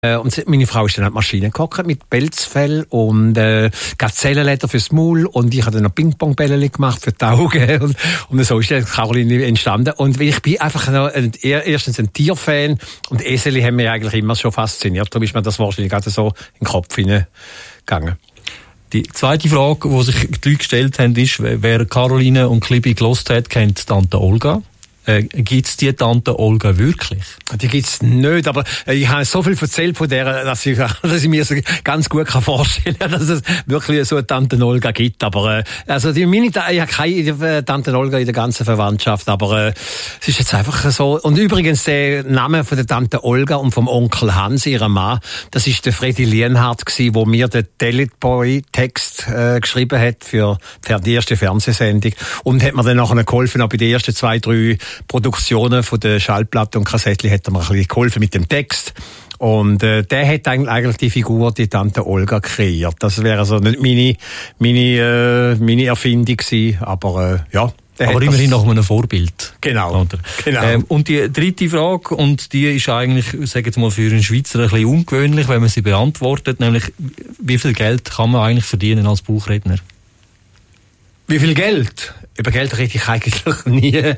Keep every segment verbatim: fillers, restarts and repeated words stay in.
Und meine Frau ist dann an die Maschine gehockt mit Pelzfell und äh, Gazellenleder fürs Maul und ich habe dann noch Ping-Pong-Bälle gemacht für die Augen und, und so ist dann Caroline entstanden. Und ich bin einfach noch ein, erstens ein Tierfan und Eseli haben mich eigentlich immer schon fasziniert. Darum ist mir das wahrscheinlich gerade so in den Kopf hineingegangen. Die zweite Frage, die sich die Leute gestellt haben, ist, wer Caroline und Klibi gelost hat, kennt Tante Olga. Äh, gibt's die Tante Olga wirklich? Die gibt's nicht, aber ich habe so viel erzählt von der, dass ich, dass ich mir so ganz gut kann vorstellen kann, dass es wirklich so eine Tante Olga gibt. Aber äh, also die meine, ich habe keine Tante Olga in der ganzen Verwandtschaft, aber äh, es ist jetzt einfach so. Und übrigens der Name von der Tante Olga und vom Onkel Hans, ihrem Mann, das ist der Freddy Lienhardt gsi, wo mir den Dalit Boy Text äh, geschrieben hat für, für die erste Fernsehsendung und hat mir dann nachher geholfen, auch bei den ersten zwei, drei Produktionen von der Schallplatte und Kassettchen hat er mir ein bisschen geholfen mit dem Text. Und äh, der hat eigentlich die Figur, die Tante Olga, kreiert. Das wäre also nicht meine, meine, äh, meine Erfindung gewesen, aber äh, ja. Aber immerhin nach einem Vorbild. Genau. Oder? genau. Ähm, und die dritte Frage, und die ist eigentlich, sagen wir mal, für einen Schweizer ein bisschen ungewöhnlich, wenn man sie beantwortet, nämlich, wie viel Geld kann man eigentlich verdienen als Buchredner? Wie viel Geld? Über Geld rede ich eigentlich nie.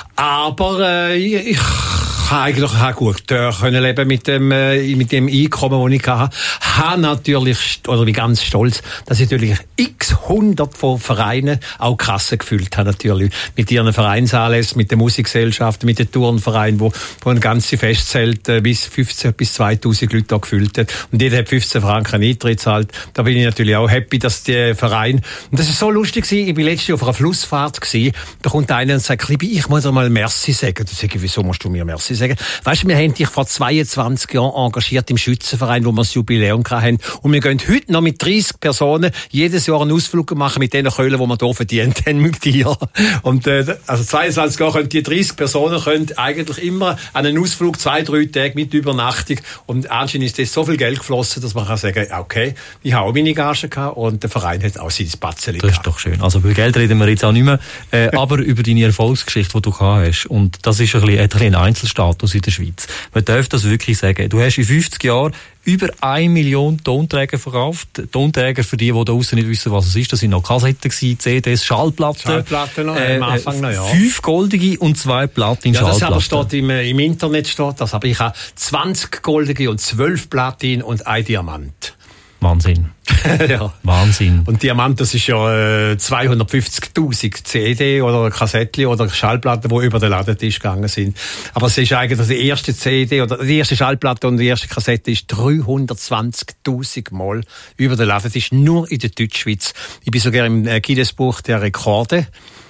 Aber äh, ich, ich habe eigentlich auch gut äh, können leben mit dem, äh, mit dem Einkommen, das ich hatte. Habe natürlich, oder bin ganz stolz, dass ich natürlich x hundert von Vereinen auch Kassen gefüllt habe, natürlich. Mit ihren Vereinsanlässen, mit den Musikgesellschaften, mit den Turnvereinen, wo, wo ein ganzes Festzelt äh, bis fünfzehn bis zweitausend Leute da gefüllt hat. Und jeder hat fünfzehn Franken Eintritt gezahlt. Da bin ich natürlich auch happy, dass der Verein, und das ist so lustig gewesen, ich bin letztes Jahr auf einer Flussfahrt gewesen, da kommt einer und sagt, Klibi, ich muss dir mal Merci sagen. Da sage ich, wieso musst du mir Merci sagen? Weißt du, wir haben dich vor zweiundzwanzig Jahren engagiert im Schützenverein, wo wir das Jubiläum hatten. Und wir gehen heute noch mit dreißig Personen jedes Jahr einen Ausflug machen mit den Keulen, die wir hier verdient haben mit dir. Und, äh, also zweiundzwanzig Jahre können die dreißig Personen können eigentlich immer an einen Ausflug zwei, drei Tage mit Übernachtung. Und anscheinend ist das so viel Geld geflossen, dass man kann sagen, okay, ich habe auch meine Gage gehabt und der Verein hat auch sein Batzeli gehabt. Das ist doch schön. Also über Geld reden wir jetzt auch nicht mehr, äh, aber über deine Erfolgsgeschichte, die du gehabt hast. Und das ist ein bisschen, ein bisschen ein Einzelstatus in der Schweiz. Man darf das wirklich sagen. Du hast in fünfzig Jahren über eine Million Tonträger verkauft. Tonträger, für die, die da aussen nicht wissen, was es ist, das sind noch Kassetten gewesen, C Ds, Schallplatten. Schallplatten noch, äh, am Anfang noch, ja. Fünf goldige und zwei Platin-Schallplatten. Ja, das aber steht im, im Internet steht das, aber ich habe zwanzig goldige und zwölf Platin und ein Diamant. Wahnsinn. ja. Wahnsinn. Und Diamant, das ist ja äh, zweihundertfünfzigtausend C D oder Kassettchen oder Schallplatten, die über den Ladentisch gegangen sind. Aber es ist eigentlich die erste C D oder die erste Schallplatte und die erste Kassette ist dreihundertzwanzigtausend Mal über den Ladentisch, nur in der Deutschschweiz. Ich bin sogar im äh, Guinness-Buch der Rekorde.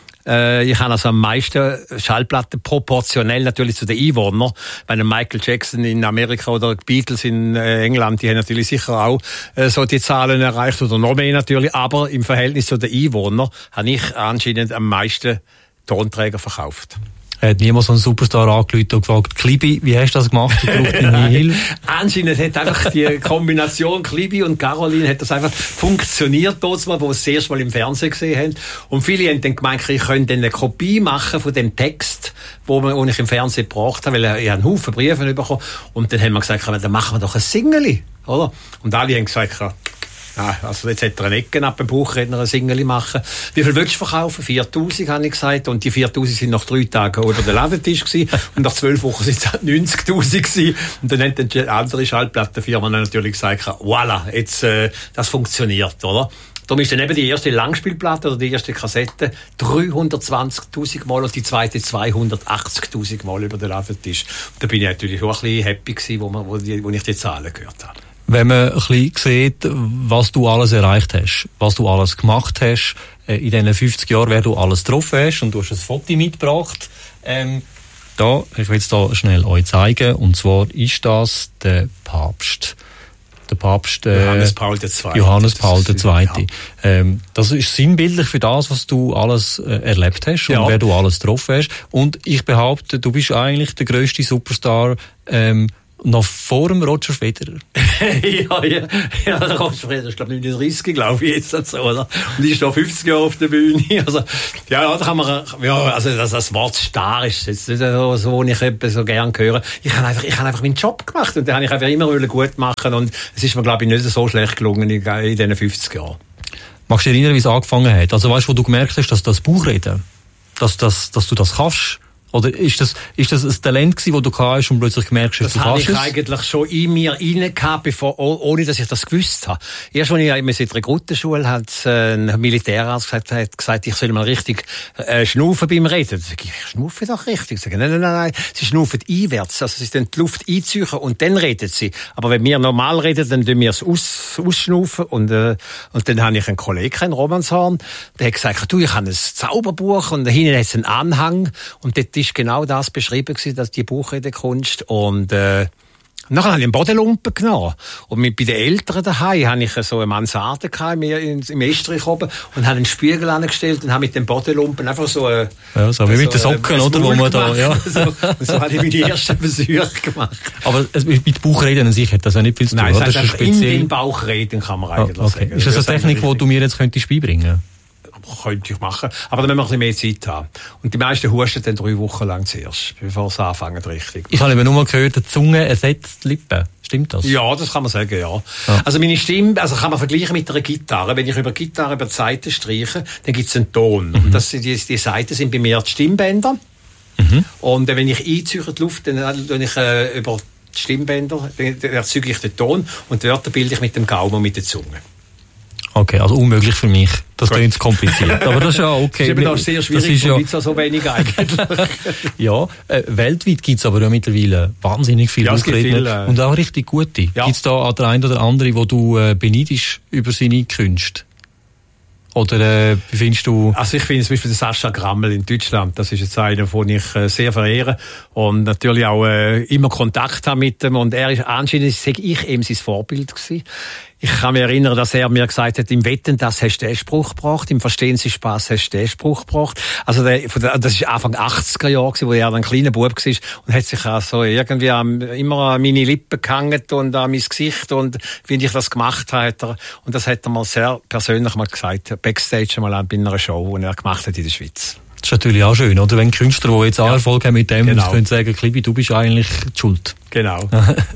Ich habe also am meisten Schallplatten proportionell natürlich zu den Einwohnern. Bei einem Michael Jackson in Amerika oder die Beatles in England, die haben natürlich sicher auch so die Zahlen erreicht oder noch mehr natürlich. Aber im Verhältnis zu den Einwohnern habe ich anscheinend am meisten Tonträger verkauft. Hat niemand so einen Superstar angerufen und gefragt, Klibi, wie hast du das gemacht? Ich brauche deine Hilfe. Anscheinend hat einfach die Kombination Klibi und Caroline hat das einfach funktioniert, dort mal, wo wir es das erste Mal im Fernsehen gesehen haben. Und viele haben dann gemeint, ich könnte eine Kopie machen von dem Text, wo wir, ich im Fernsehen gebracht habe, weil ich einen Haufen Briefe bekommen. Und dann haben wir gesagt, dann machen wir doch ein Single, oder? Und alle haben gesagt, ja, also jetzt hat er eine Ecke ab dem Buchredner ein Single machen. Wie viel willst du verkaufen? viertausend, habe ich gesagt. Und die viertausend sind nach drei Tagen über den Ladentisch gewesen. Und nach zwölf Wochen sind es neunzigtausend gewesen. Und dann hat die andere Schallplattenfirma natürlich gesagt, voilà, jetzt, äh, das funktioniert, oder? Darum ist dann eben die erste Langspielplatte oder die erste Kassette dreihundertzwanzigtausend Mal und die zweite zweihundertachtzigtausend Mal über den Ladentisch. Und da bin ich natürlich auch ein bisschen happy gewesen, wo, man, wo, die, wo ich die Zahlen gehört habe. Wenn man ein bisschen sieht, was du alles erreicht hast, was du alles gemacht hast, in diesen fünfzig Jahren, wer du alles getroffen hast, und du hast ein Foto mitgebracht, ähm, da, ich will es da schnell euch zeigen, und zwar ist das der Papst. Der Papst, äh, Johannes Paul der Zweite. Johannes Paul der Zweite. Ja. Ähm, das ist sinnbildlich für das, was du alles äh, erlebt hast und ja. wer du alles getroffen hast. Und ich behaupte, du bist eigentlich der grösste Superstar, ähm, Noch vor dem Roger Federer. ja, ja, ja, der Roger Federer ist, glaube ich, neununddreißig, glaube ich, jetzt dazu, oder? Und ich stehe fünfzig Jahre auf der Bühne. Also, ja, da kann man, ja, also, das, das Wort Star ist jetzt nicht so, so, ich eben so gern höre. Ich habe einfach, ich habe einfach meinen Job gemacht und den habe ich einfach immer gut machen und es ist mir, glaube ich, nicht so schlecht gelungen in, in diesen fünfzig Jahren. Magst du dich erinnern, wie es angefangen hat? Also, weißt du, wo du gemerkt hast, dass das Bauchreden, dass, dass, dass du das kannst? Oder ist das, ist das ein Talent gewesen, das du hast und plötzlich gemerkt hast, das du kannst es? Das habe ich eigentlich schon in mir rein gehabt, bevor, ohne dass ich das gewusst habe. Erst als ich in der Rekrutenschule hat ein Militärarzt gesagt, hat gesagt, ich soll mal richtig äh, schnaufen beim Reden. Da sage ich, ich schnaufe doch richtig. Ich sage, nein, nein, nein, nein, sie schnaufen einwärts. Also sie sind die Luft einziehen und dann reden sie. Aber wenn wir normal reden, dann tun wir es aus, ausschnaufen. Und, äh, und dann habe ich einen Kollegen, einen Romanshorn, der hat gesagt, du, ich habe ein Zauberbuch und da hinten hat es einen Anhang und dort ist genau das beschrieben gewesen, dass die Bauchredekunst und äh, nachher habe ich einen Bodenlumpen genommen und mit, bei den Eltern daheim habe ich so eine Mansarde gehabt, im Estrich oben und habe einen Spiegel angestellt und habe mit dem Bodenlumpen einfach so eine, ja, so wie so mit den Socken, oder, wo man da, ja. so, und so habe ich meine ersten Versuche gemacht. Aber mit Bauchreden an sich hat das ja nicht viel zu tun. Nein, oder? Das heißt, in den Bauchreden kann man eigentlich oh, okay. sagen. Ist das, das eine Technik, die du mir jetzt könntest beibringen? Könnte ich machen. Aber dann müssen wir ein bisschen mehr Zeit haben. Und die meisten husten dann drei Wochen lang zuerst, bevor sie anfangen richtig. Ich habe eben nur mal gehört, die Zunge ersetzt die Lippen. Stimmt das? Ja, das kann man sagen, ja. ja. Also meine Stimme, also kann man vergleichen mit einer Gitarre. Wenn ich über die Gitarre über die Seiten streiche, dann gibt es einen Ton. Mhm. Und das, die, die Seiten sind bei mir die Stimmbänder. Mhm. Und äh, wenn ich einziehe die Luft, dann tue ich äh, über die Stimmbänder, dann erzeuge ich den Ton und die Wörter bilde ich mit dem Gaumen und mit der Zunge. Okay, also unmöglich für mich. Das klingt zu kompliziert. Aber das ist ja okay. Das ist eben auch sehr schwierig, ja, ja so wenig eigentlich. ja, äh, weltweit gibt es aber ja mittlerweile wahnsinnig viele ja, Bauchredner äh, und auch richtig gute. Ja. Gibt es da der ein oder andere, wo du äh, beneidest über seine Künste? Oder äh, wie findest du? Also ich finde zum Beispiel den Sascha Grammel in Deutschland, das ist jetzt einer, den ich äh, sehr verehre und natürlich auch äh, immer Kontakt habe mit ihm und er ist anscheinend, sage ich, eben sein Vorbild gewesen. Ich kann mich erinnern, dass er mir gesagt hat, im Wetten, das hast du den Spruch gebracht, im Verstehen Sie Spaß hast du den Spruch gebracht. Also der, das war Anfang achtziger Jahre, wo er ein kleiner Bub war und hat sich also irgendwie an, immer an meine Lippen gehangen und an mein Gesicht und wie ich das gemacht habe. Und das hat er mal sehr persönlich mal gesagt, Backstage mal bei einer Show, die er gemacht hat in der Schweiz. Das ist natürlich auch schön, oder? Wenn Künstler, die jetzt auch ja. Erfolg haben mit dem, genau. können sagen, Klibi, du bist eigentlich die Schuld. Genau.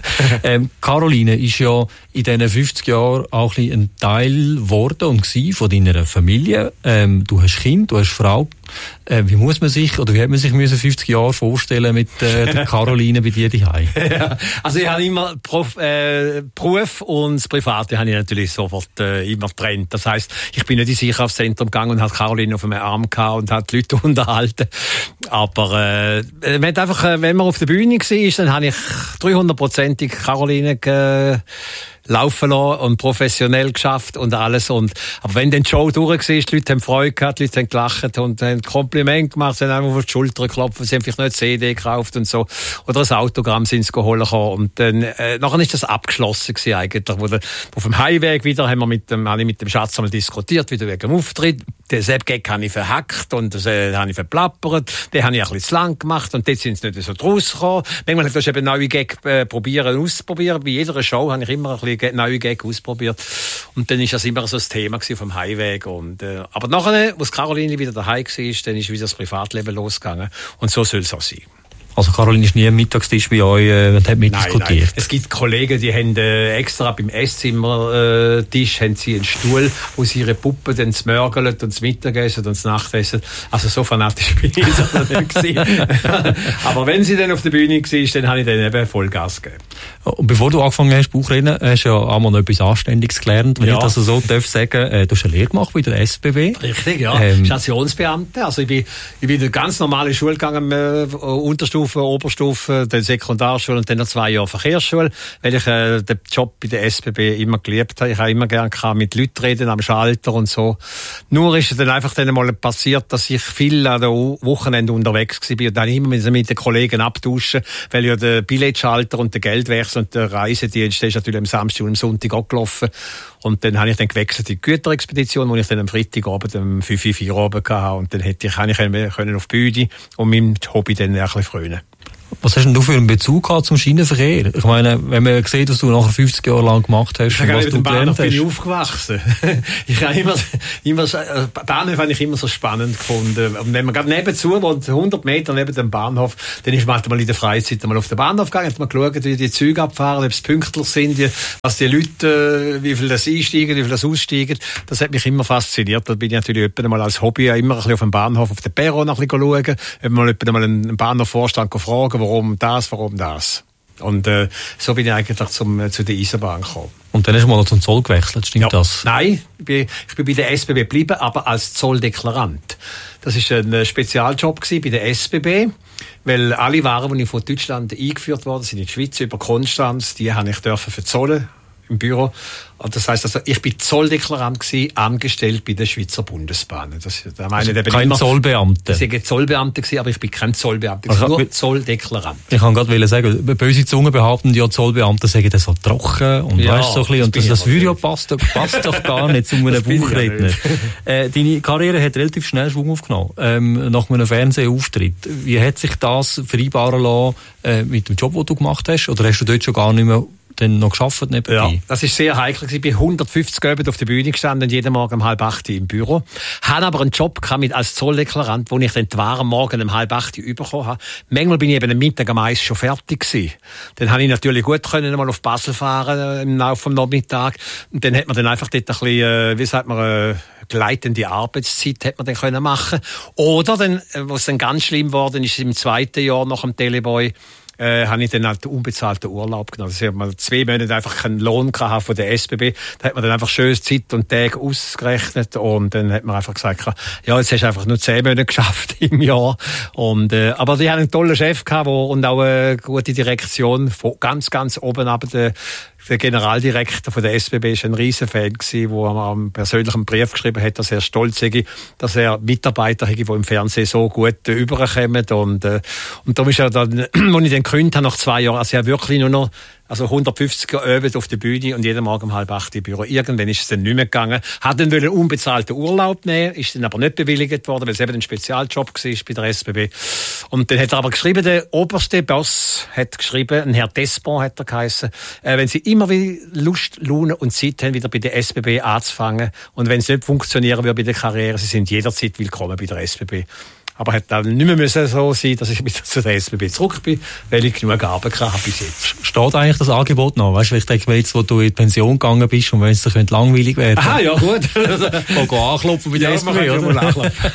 ähm, Caroline ist ja in diesen fünfzig Jahren auch ein, ein Teil geworden und gewesen von deiner Familie. Ähm, du hast Kind, du hast Frau. Äh, wie muss man sich, oder wie hat man sich müssen fünfzig Jahre vorstellen mit äh, der Caroline bei dir daheim? Ja, also ich habe immer Prof, äh, Beruf und das Private habe ich natürlich sofort äh, immer getrennt. Das heisst, ich bin nicht ins Einkaufszentrum gegangen und habe Caroline auf einem Arm gehabt und habe die Leute unterhalten. Aber äh, wenn, einfach, äh, wenn man auf der Bühne war, dann habe ich dreihundertprozentig Caroline ge- laufen lassen und professionell geschafft und alles. Und, aber wenn dann die Show durch war, die Leute haben Freude gehabt, die Leute haben gelacht und haben Kompliment gemacht, sie haben einfach auf die Schulter geklopft, sie haben vielleicht noch eine C D gekauft und so. Oder ein Autogramm sind sie geholt gekommen. Und dann, äh, nachher ist das abgeschlossen gewesen eigentlich. Wo der, auf dem Heimweg wieder haben wir mit dem, habe ich mit dem Schatz einmal diskutiert, wieder wegen dem Auftritt. Den Sepp-Gag habe ich verhackt und das äh, habe ich verplappert. Den habe ich ein bisschen zu lang gemacht und dort sind sie nicht so draus gekommen. Manchmal habe ich eben neue Gag äh, probieren, ausprobieren. Bei jeder Show habe ich immer ein bisschen neue Gag ausprobiert. Und dann ist das immer so das Thema gewesen vom Highweg. Und, äh, aber nachher, als Caroline wieder daheim war, dann ist wieder das Privatleben losgegangen. Und so soll es auch sein. Also Caroline ist nie am Mittagstisch bei euch äh, und hat mitdiskutiert? Nein, nein. Es gibt Kollegen, die haben äh, extra beim Esszimmertisch äh, haben sie einen Stuhl, wo sie ihre Puppen dann das Mörgeln und das Mittagessen und das Nachtessen. Also so fanatisch bin ich jetzt nicht gewesen. Aber wenn sie dann auf der Bühne war, dann habe ich dann eben Vollgas gegeben. Und bevor du angefangen hast, Bauchreden, hast du ja einmal noch etwas Anständiges gelernt, wenn ja. ich das so darf sagen. Äh, du hast eine Lehre gemacht bei der S B B. Richtig, ja. Ähm, Stationsbeamte. Also ich bin, ich bin in eine ganz normale Schule gegangen, äh, Unterstufe, Oberstufe, dann Sekundarschule und dann noch zwei Jahre Verkehrsschule, weil ich äh, den Job bei der S B B immer geliebt habe. Ich habe immer gerne mit Leuten reden, am Schalter und so. Nur ist es dann einfach dann mal passiert, dass ich viel an den Wochenenden unterwegs war und dann immer mit den Kollegen abtauschen, weil ja der Billetschalter und der Geldwechsel und der Reisedienst ist natürlich am Samstag und am Sonntag auch gelaufen. Und dann habe ich dann gewechselt in die Güterexpedition, wo ich dann am Freitagabend um fünf Uhr vier Uhr hatte. Und dann hätte ich, ich können auf die Bühne und meinem Hobby dann ein bisschen frönen. Was hast denn du für einen Bezug gehabt zum Schienenverkehr? Ich meine, wenn man sieht, was du nachher fünfzig Jahre lang gemacht hast, ich und was du gelernt hast. bin ich aufgewachsen. ich habe immer, immer, Bahnhof habe ich immer so spannend gefunden. Und wenn man gerade nebenzu wohnt, hundert Meter neben dem Bahnhof, dann ist man mal in der Freizeit mal auf den Bahnhof gegangen, hat man geschaut, wie die Züge abfahren, ob es pünktlich sind, wie, was die Leute, wie viel das einsteigen, wie viel das aussteigen. Das hat mich immer fasziniert. Da bin ich natürlich etwa mal als Hobby immer ein bisschen auf dem Bahnhof, auf den Perron noch ein bisschen schauen, ob mal etwa mal einen Bahnhofvorstand fragen, warum das, warum das. Und äh, so bin ich eigentlich zum, äh, zu der Eisenbahn gekommen. Und dann hast du mal noch zum Zoll gewechselt, stimmt ja, das? Nein, ich bin, ich bin bei der S B B geblieben, aber als Zolldeklarant. Das war ein Spezialjob bei der S B B, weil alle Waren, die von Deutschland eingeführt worden sind in die Schweiz über Konstanz, die habe ich dürfen verzollen im Büro. Und das heisst also, ich bin Zolldeklarant gewesen, angestellt bei der Schweizer Bundesbahn. Das, da meine also kein immer, Zollbeamter. Ich war Zollbeamter gewesen, aber ich bin kein Zollbeamter. Ich also, nur Zolldeklarant. Ich kann gerade sagen, böse Zungen behaupten, ja, Zollbeamte sagen das so trocken und ja, weißt so ein bisschen, und das, das würde ja passt, passt doch gar nicht zu einem Buchredner. Äh, deine Karriere hat relativ schnell Schwung aufgenommen, ähm, nach einem Fernsehauftritt. Wie hat sich das vereinbaren lassen äh, mit dem Job, den du gemacht hast? Oder hast du dort schon gar nicht mehr dann noch gearbeitet nebenbei? Ja, das ist sehr heikel. Ich bin hundertfünfzig Abend auf der Bühne gestanden, jeden Morgen um halb acht im Büro. Habe aber einen Job gehabt mit als Zolldeklarant, wo ich dann die Waren morgen um halb acht bekommen habe. Manchmal bin ich eben am Mittag am Eis schon fertig gewesen. Dann habe ich natürlich gut können mal auf Basel fahren im Laufe vom Nachmittag. Und dann hat man dann einfach dort ein bisschen, wie sagt man, äh, gleitende Arbeitszeit hat man dann können machen. Oder dann, was dann ganz schlimm geworden ist, im zweiten Jahr nach dem Teleboy, Äh, habe ich dann halt unbezahlten Urlaub genommen. Also ich habe mal zwei Monate einfach keinen Lohn gehabt von der S B B. Da hat man dann einfach schön Zeit und Tage ausgerechnet und dann hat man einfach gesagt, ja, jetzt hast du einfach nur zehn Monate geschafft im Jahr. Und, äh, aber die haben einen tollen Chef gehabt, wo, und auch eine gute Direktion von ganz, ganz oben ab der Der Generaldirektor von der S B B war ein Riesenfan gewesen, wo er einen persönlichen Brief geschrieben hat, dass er stolz sei, dass er Mitarbeiter hat, die im Fernsehen so gut äh, überkommen. Und, äh, und darum ist er dann, als ich den gekündigt habe, nach zwei Jahren, also er wirklich nur noch, also hundertfünfzig Abend auf der Bühne und jeden Morgen um halb acht im Büro. Irgendwann ist es dann nicht mehr gegangen. Hat dann einen unbezahlten Urlaub nehmen, ist dann aber nicht bewilligt worden, weil es eben ein Spezialjob war bei der S B B. Und dann hat er aber geschrieben, der oberste Boss hat geschrieben, ein Herr Despon hat er geheissen, äh, wenn Sie immer wieder Lust, Laune und Zeit haben, wieder bei der S B B anzufangen und wenn es nicht funktionieren würde bei der Karriere, Sie sind jederzeit willkommen bei der S B B. Aber hat dann nicht mehr müssen so sein, dass ich wieder zu der S B B zurück bin, weil ich genug Arbeit habe bis jetzt. Steht eigentlich das Angebot noch? Weißt du, ich denke, jetzt, wo du in die Pension gegangen bist und wenn es dir langweilig werden. Aha, ja, gut. Mal anklopfen bei der ja, S B B, oder?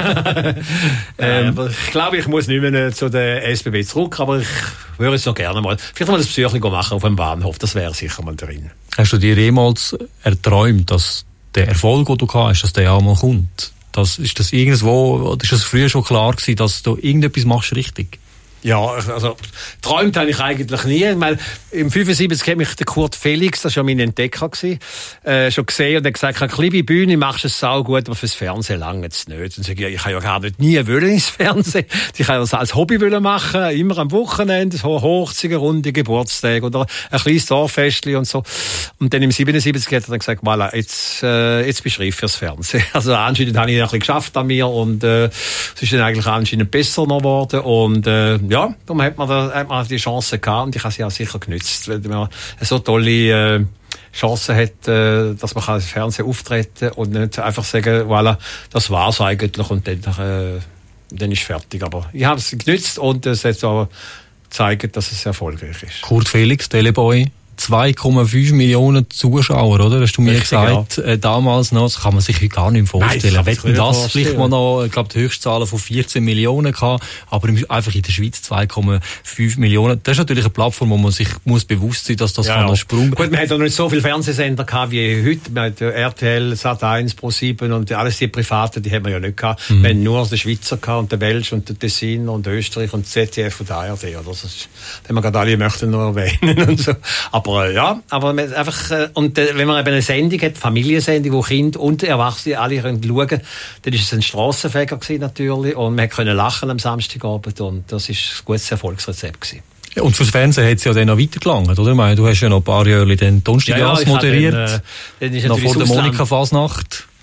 ähm, aber ich glaube, ich muss nicht mehr zu der S B B zurück, aber ich würde es noch gerne mal, vielleicht mal ein Psychli machen auf dem Bahnhof, das wäre sicher mal drin. Hast du dir jemals erträumt, dass der Erfolg, den du gehabt hast, dass der auch mal kommt? Das, ist das irgendwo, oder ist das früher schon klar gewesen, dass du irgendetwas machst richtig? Ja, also träumt habe ich eigentlich nie. Weil im fünfundsiebzig hat mich der Kurt Felix, das war ja mein Entdecker gewesen, äh, schon gesehen und hat gesagt, eine kleine Bühne machst du es sau gut, aber fürs Fernsehen lange es nicht. Und sage ich, ich habe ja gar nicht nie wollen ins Fernsehen. Ich habe das als Hobby wollen machen, immer am Wochenende, so Hochzeiten, runde Geburtstage oder ein kleines Dorffestli und so. Und dann im siebenundsiebzig hat er dann gesagt, voilà, jetzt, äh, jetzt bist du reif fürs Fernsehen. Also anscheinend habe ich ein bisschen geschafft an mir und äh, es ist dann eigentlich anscheinend besser noch geworden und äh, ja, darum hat man, da, hat man die Chance gehabt und ich habe sie auch sicher genützt, weil man so tolle äh, Chancen hat, äh, dass man im Fernsehen auftreten und nicht einfach sagen, voilà, das war's eigentlich und dann, äh, dann ist fertig. Aber ich habe es genützt und es hat auch gezeigt, dass es erfolgreich ist. Kurt Felix, Teleboy. zwei Komma fünf Millionen Zuschauer, oder? Hast du mir Richtig, gesagt, ja. äh, damals noch, das kann man sich gar nicht mehr vorstellen. Nein, Wetten das vorstellen. Vielleicht mal noch, ich glaube, die Höchstzahlen von vierzehn Millionen gehabt, aber einfach in der Schweiz zwei Komma fünf Millionen. Das ist natürlich eine Plattform, wo man sich muss bewusst sein, dass das ja, ein Sprung... Gut, man hat ja noch nicht so viele Fernsehsender gehabt wie heute. Man hat R T L, Sat eins, ProSieben und alles die Privaten, die haben wir ja nicht gehabt. Mhm. Wir haben nur den Schweizer gehabt und den Welsch und den Tessin und Österreich und Z D F und A R D. Oder? Das ist, den wir gerade alle möchten nur erwähnen und so. Aber ja, aber einfach, und wenn man eben eine Sendung hat, Familiensendung, wo Kinder und Erwachsene alle können schauen, dann ist es ein Strassenfeger gewesen natürlich und man konnte lachen am Samstagabend und das ist ein gutes Erfolgsrezept gewesen. Ja, und fürs Fernsehen hat es ja dann noch weitergelangt, oder? Ich meine, du hast ja noch ein paar Jahre den Donnerstag ja, ja, moderiert, dann, äh, dann ist noch vor der Monika-Fasnacht.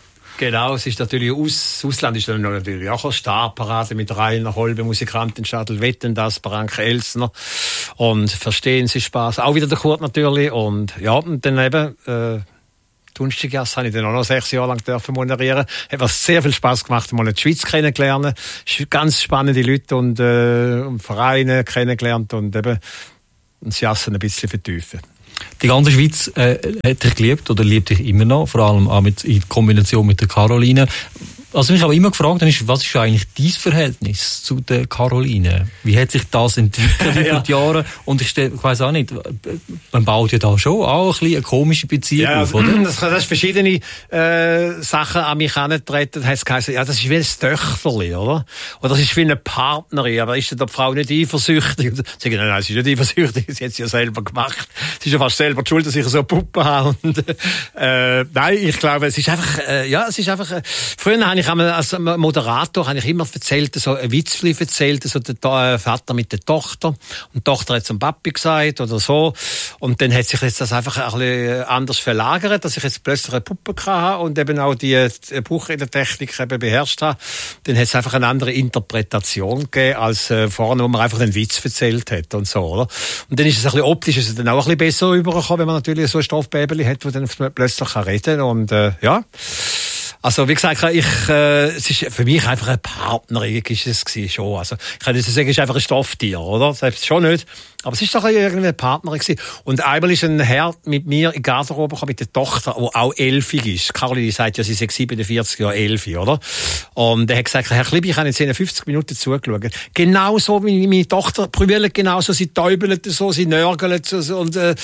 Genau, es ist natürlich aus, das Ausland ist dann natürlich auch eine Starparade mit Rainer Holbe, Musikanten, Schadl Wetten, das, Branke Elsner und Verstehen Sie Spaß, auch wieder der Kurt natürlich und ja, und dann eben, äh, Dunstigasse habe ich dann auch noch sechs Jahre lang dürfen moderieren. Hat mir sehr viel Spass gemacht, mal die Schweiz kennenzulernen, ganz spannende Leute und, äh, und Vereine kennengelernt und eben das Jassen ein bisschen vertiefen. Die ganze Schweiz äh, hat dich geliebt oder liebt dich immer noch, vor allem auch mit, in Kombination mit der Caroline. Was mich aber immer gefragt habe, ist, was ist eigentlich dein Verhältnis zu der Caroline? Wie hat sich das entwickelt über ja. die Jahre? Und ich, ich weiss auch nicht, man baut ja da schon auch ein bisschen eine komische Beziehung ja, auf, oder? Das, das ist verschiedene äh, Sachen an mich herangetreten. Da hat es geheißen, ja, das ist wie ein Töchterli, oder? Oder das ist wie eine Partnerin, aber ist die Frau nicht eifersüchtig? Sie sagen, nein, nein, sie ist nicht eifersüchtig, sie hat es ja selber gemacht. Sie ist ja fast selber die schuld, dass ich so eine Puppe habe. Und, äh, nein, ich glaube, es ist einfach, äh, ja, es ist einfach, äh, früher habe ich als Moderator habe ich immer erzählt, so ein Witzli erzählt, so der Vater mit der Tochter. Und die Tochter hat zum Papi gesagt oder so. Und dann hat sich jetzt das einfach ein bisschen anders verlagert, dass ich jetzt plötzlich eine Puppe hatte und eben auch die Buchrednertechnik eben beherrscht habe. Dann hat es einfach eine andere Interpretation gegeben, als äh, vorne, wo man einfach den Witz erzählt hat und so, oder? Und dann ist es ein bisschen optisch, ist es dann auch ein bisschen besser rübergekommen, wenn man natürlich so ein Stoffbäbeli hat, wo dann plötzlich reden kann. Und äh, ja... Also, wie gesagt, ich, äh, es ist für mich einfach eine Partnerin, ist es gewesen, schon. Also, ich kann nicht sagen, es ist einfach ein Stofftier, oder? Selbst schon nicht. Aber es ist doch irgendeine Partnerin gewesen. Und einmal ist ein Herr mit mir in die Garderobe gekommen, mit der Tochter, die auch elfig ist. Caroline sagt ja, sie sei siebenundvierzig Jahre elf, oder? Und er hat gesagt, Herr Klibi, ich habe jetzt in fünfzig Minuten zugeschaut. Genau so wie meine Tochter brüllt, genauso, sie täubelt so, sie nörgelt so, und, äh,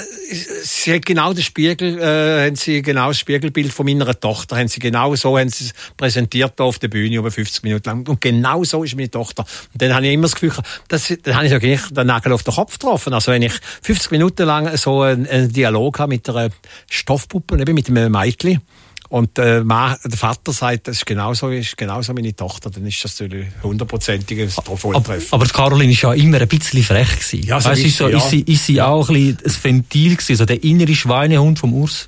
sie hat genau den Spiegel, äh, haben sie genau das Spiegelbild von meiner Tochter, haben sie genau so, haben sie es präsentiert da auf der Bühne über fünfzig Minuten lang. Und genau so ist meine Tochter. Und dann habe ich immer das Gefühl, dass, dann habe ich wirklich den Nagel auf den Kopf getroffen. Also wenn ich fünfzig Minuten lang so einen, einen Dialog habe mit einer Stoffpuppe, eben mit einem Mädchen, und äh, der Vater sagt, das ist genauso, ist genauso meine Tochter, dann ist das natürlich hundertprozentiges Volltreffer. Aber, aber Caroline war ja immer ein bisschen frech gewesen. Ja, so weißt, ist, so, ja. ist, sie, ist sie auch ein bisschen ein Ventil gewesen, so der innere Schweinehund vom Urs?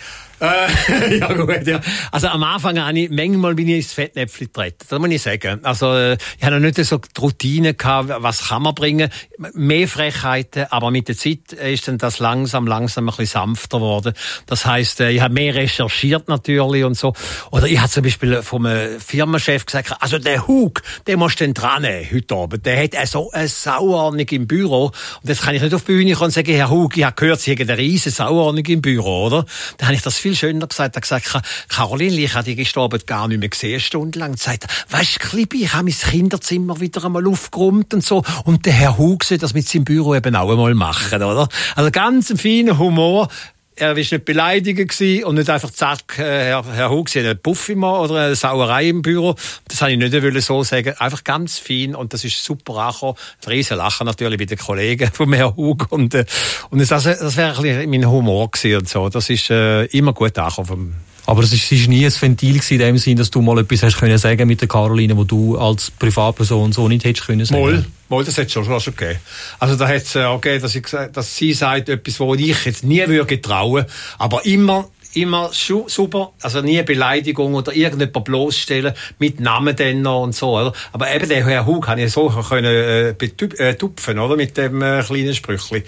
Äh, ja gut, ja. Also am Anfang habe ich, manchmal bin ich ins Fettnäpfchen getreten, das muss ich sagen. Also äh, ich habe noch nicht so die Routine gehabt, was kann man bringen. Mehr Frechheiten, aber mit der Zeit ist dann das langsam, langsam ein bisschen sanfter geworden. Das heisst, äh, ich habe mehr recherchiert natürlich und so. Oder ich habe zum Beispiel vom äh, Firmenchef gesagt, also der Hug, den musst du dann dran nehmen, heute Abend. Der hat äh, so eine Sauordnung im Büro. Und jetzt kann ich nicht auf die Bühne kommen und sagen, Herr Hug, ich habe gehört, Sie haben eine riesen Sauordnung im Büro, oder? Dann habe ich das viel schöner gesagt. Er hat gesagt, Caroline, ich habe die gestern Abend gar nicht mehr gesehen, stundenlang. Und sagt, weisst du, Klibi, ich habe mein Kinderzimmer wieder einmal aufgeräumt und so. Und der Herr Hug soll das mit seinem Büro eben auch einmal machen, oder? Also ganz ein feiner Humor. Er war nicht beleidigend gewesen und nicht einfach zack, Herr, Herr Hug, Sie haben einen Puff immer oder eine Sauerei im Büro. Das habe ich nicht so sagen. Einfach ganz fein und das ist super angekommen. Ein riesen Lachen natürlich bei den Kollegen von Herrn Hug und, äh, und das, das wäre ein bisschen mein Humor gewesen und so. Das ist äh, immer gut angekommen. Aber es ist, es ist nie ein Ventil gewesen, in dem Sinn, dass du mal etwas hast können sagen mit der Caroline, wo du als Privatperson so nicht hättest können sagen. Mal, mal, das hat es schon, schon gegeben. Also da hat es auch gegeben, dass, ich, dass sie sagt, etwas, wo ich jetzt nie würde trauen, aber immer immer super, also nie Beleidigung oder irgendjemand bloßstellen mit Namen dann noch und so, oder? Aber eben der Herr Hug kann ich so können äh, betupfen, oder? Mit dem äh, kleinen Sprüchli.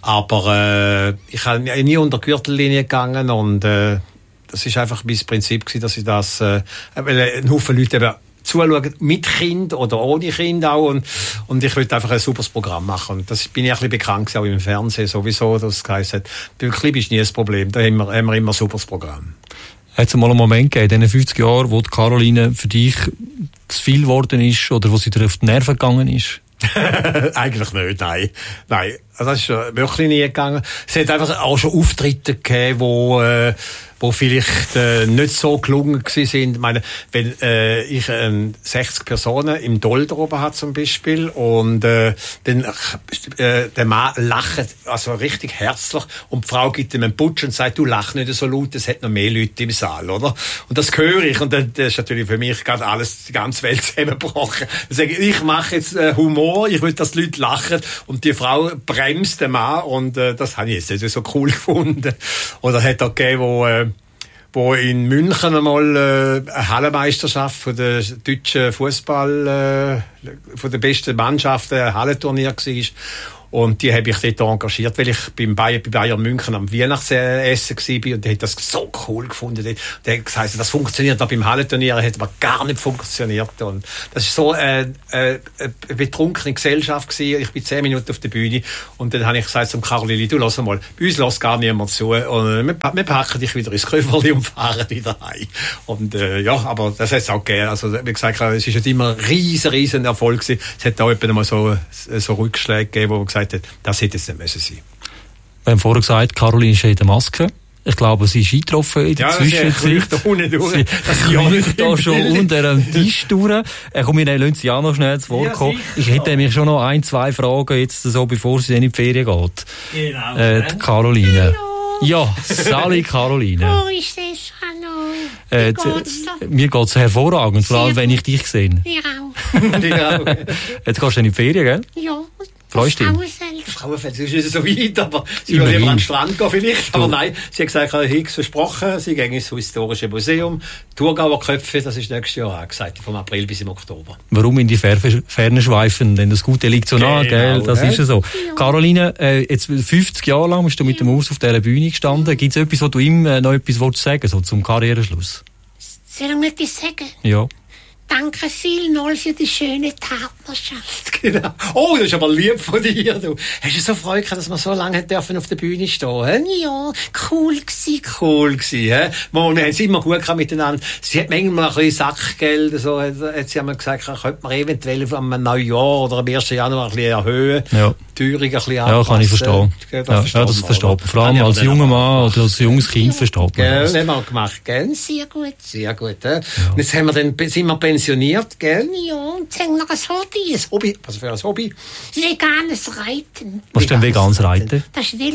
Aber äh, ich habe nie unter die Gürtellinie gegangen und äh, das ist einfach mein Prinzip gewesen, dass ich das, äh, weil ein Haufen Leute eben zuschauen, mit Kind oder ohne Kind auch, und, und ich wollte einfach ein super Programm machen. Und das bin ich ein bisschen bekannt gewesen, auch im Fernsehen sowieso, dass es geheißen hat, beim Clip ist nie das Problem, da haben wir, haben wir immer ein super Programm. Hat es mal einen Moment gegeben, in diesen fünfzig Jahren, wo die Caroline für dich zu viel geworden ist, oder wo sie dir auf die Nerven gegangen ist? Eigentlich nicht, nein. Nein, also das ist wirklich nie gegangen. Es hat einfach auch schon Auftritte gegeben, wo, äh, wo vielleicht äh, nicht so gelungen gewesen sind. Ich meine, wenn äh, ich äh, sechzig Personen im Dolder oben habe zum Beispiel und äh, dann äh, der Mann lacht also richtig herzlich und die Frau gibt ihm einen Putsch und sagt, du lach nicht so laut, es hat noch mehr Leute im Saal, oder? Und das höre ich und dann, das ist natürlich für mich gerade alles, die ganze Welt zusammengebrochen. Dann sage ich, ich mache jetzt äh, Humor, ich will, dass die Leute lachen und die Frau bremst den Mann und äh, das habe ich jetzt nicht so cool gefunden. Oder hat auch gegeben, wo äh, wo in München einmal äh, eine Hallenmeisterschaft von der deutschen Fußball, äh, von der besten Mannschaft, ein Hallenturnier war. Und die habe ich dort engagiert, weil ich beim Bayern, bei Bayern München am Weihnachtsessen war und der hat das so cool gefunden. Und der hat gesagt, das funktioniert auch beim Hallenturnier, hat aber gar nicht funktioniert. Und das war so äh, äh, eine betrunkene Gesellschaft gewesen. Ich bin zehn Minuten auf der Bühne und dann habe ich gesagt zum Karolini, du lass mal, bei uns lässt gar niemand zu und wir, wir packen dich wieder ins Köfferli und fahren wieder heim. Und äh, ja, aber das hat es auch gegeben. Also wie gesagt, es ist nicht immer ein riesen, riesen Erfolg gewesen. Es hat auch etwa mal so, so Rückschläge gegeben, wo man gesagt hat, das hätte es nicht müssen sein. Wir haben vorher gesagt, Caroline ist in der Maske. Ich glaube, sie ist eingetroffen in der ja, Zwischenzeit. Da unten durch. Sie das ja kriecht da schon unter dem Tisch durch. Äh, komm, wir lassen sie auch noch schnell zu Wort kommen. Ja, ich hätte nämlich schon noch ein, zwei Fragen jetzt, so bevor sie dann in die Ferien geht. Genau. Äh, die Caroline. Hallo. Ja, Sally Caroline. Wo ist das? Hallo. Wie Äh, geht's dir? mir geht es hervorragend, vor allem Sehr wenn ich dich sehe. Mir auch. ja. Jetzt gehst du in die Ferien, gell? Ja. Freust du dich? Frauenfeld. Frauenfeld, es ist nicht so weit, aber sie Immerhin. will lieber an den Strand gehen vielleicht. Aber nein, sie hat gesagt, Herr Higgs versprochen, sie gehen ins Historische Museum. Thurgauer Köpfe, das ist nächstes Jahr angesagt, vom April bis im Oktober. Warum in die Fer Ferne schweifen? Denn das Gute liegt so nah, Genau, gell? Das ne? ist ja so. Ja. Caroline, äh, jetzt fünfzig Jahre lang bist du mit dem Urs auf dieser Bühne gestanden. Gibt es etwas, wo du ihm äh, noch etwas willst sagen, so zum Karriereschluss? Soll ich mir das sagen? Ja. Danke vielmals für die schöne Partnerschaft. Genau. Oh, das ist aber lieb von dir. Du hast du so Freude gehabt, dass wir so lange dürfen auf der Bühne stehen. He? Ja, cool gsi. Cool gsi, hä? Wir haben es immer gut gehabt miteinander. Sie hat manchmal ein bisschen Sackgeld, so hat, hat sie einmal gesagt, könnte man eventuell am Neujahr oder am ersten Januar ein bisschen erhöhen. Ja. Die Teuerung ein bisschen Ja, anpassen. kann ich verstehen. Das Ja, versteht ja, das man, versteht man. oder? Vor allem Habe ich als aber junger dann Mann oder als junges Kind versteht man Gell, das. haben wir auch gemacht, gell? Sehr gut. Sehr gut, hä? Und jetzt haben wir dann, sind wir pensioniert, gell? Ja, und jetzt haben wir ein Hobby. Ein Hobby, was für ein Hobby? Veganes Reiten. Was ist denn veganes Reiten? Das ist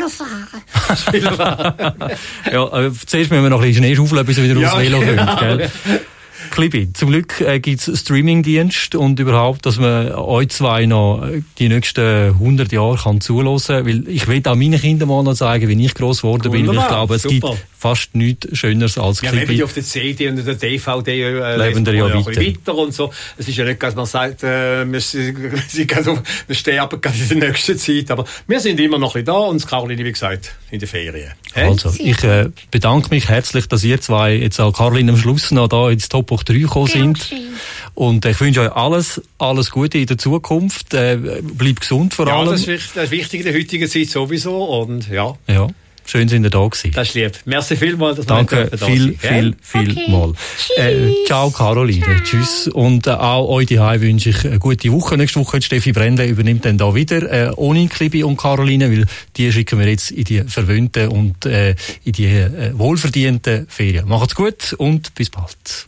Velofahren. Ja, äh, zuerst müssen wir noch ein bisschen Schnee schaufeln, bis wir wieder Ja, aufs Velo genau. kommen, gell? Klibi, zum Glück äh, gibt es Streamingdienst und überhaupt, dass man euch zwei noch die nächsten hundert Jahre kann zuhören kann, weil ich will auch meinen Kindern mal noch zeigen, wie ich gross geworden bin, weil ich Wunderbar, glaube, es super. gibt fast nichts Schöneres als Ja, wir Klibi. auf der C D und der D V D äh, Leben wir ja ein weiter. bisschen weiter und so. Es ist ja nicht, dass man sagt, äh, wir, sind, sie gehen so, wir sterben gerade in der nächsten Zeit, aber wir sind immer noch ein bisschen da und Caroline, wie gesagt, in der Ferien. Hä? Also, ich äh, bedanke mich herzlich, dass ihr zwei jetzt auch Caroline am Schluss noch da ins Top drei gekommen sind. Gern geschehen. Und ich wünsche euch alles, alles Gute in der Zukunft. Äh, bleibt gesund vor Ja, allem. das ist, wichtig, das ist wichtig in der heutigen Zeit sowieso und ja, Ja, schön sind ihr da gewesen. das ist lieb. Merci vielmals, dass wir Danke da viel, sind, gell? viel, viel Okay. mal. Äh, Tschüss. ciao Caroline, Ciao. tschüss. Und äh, auch euch daheim wünsche ich eine gute Woche. Nächste Woche Steffi Brendle übernimmt dann da wieder, äh, ohne Klibi und Caroline, weil die schicken wir jetzt in die verwöhnten und äh, in die äh, wohlverdienten Ferien. Macht's gut und bis bald.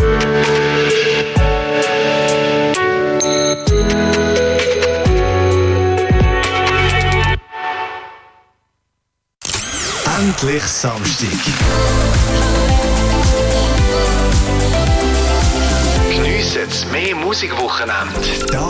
Endlich Samstag. Geniessen das mehr Musikwochenende.